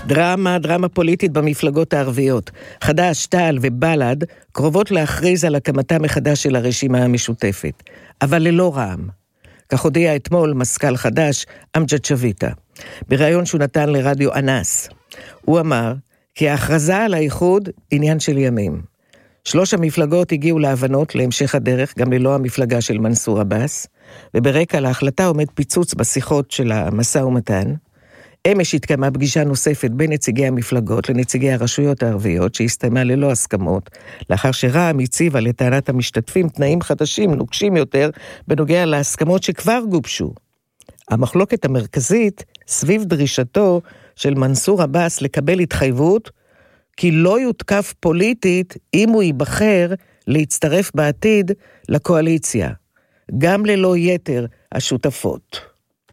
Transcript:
דרמה פוליטית במפלגות הערביות. חד"ש, תע"ל ובל"ד קרובות להכריז על הקמתה מחדש של הרשימה המשותפת, אבל ללא רע"מ. כך הודיע אתמול מזכ"ל חד"ש, אמג'ד שביטה, בריאיון שהוא נתן לרדיו אנס. הוא אמר כי ההכרזה על האיחוד עניין של ימים. 3 המפלגות הגיעו להבנות להמשך הדרך, גם ללא המפלגה של מנסור עבאס, וברקע להחלטה עומד פיצוץ בשיחות של המשא ומתן. אמש התקיימה פגישה נוספת בין נציגי המפלגות לנציגי הרשויות הערביות, שהסתיימה ללא הסכמות, לאחר שרע"מ הציבה לטענת המשתתפים תנאים חדשים, נוקשים יותר, בנוגע להסכמות שכבר גובשו. המחלוקת המרכזית סביב דרישתו של מנסור עבאס לקבל התחייבות, כי לא יותקף פוליטית אם הוא ייבחר להצטרף בעתיד לקואליציה, גם ללא יתר השותפות.